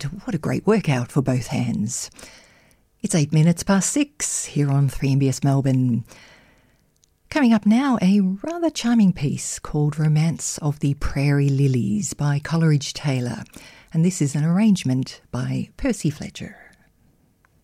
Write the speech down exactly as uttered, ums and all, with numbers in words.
and what a great workout for both hands. It's eight minutes past six here on three M B S Melbourne. Coming up now, a rather charming piece called Romance of the Prairie Lilies by Coleridge Taylor, and this is an arrangement by Percy Fletcher.